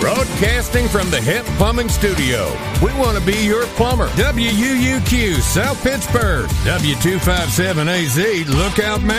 Broadcasting from the Het Plumbing Studio. We want to be your plumber. WUUQ, South Pittsburgh. W257AZ, Lookout Mountain.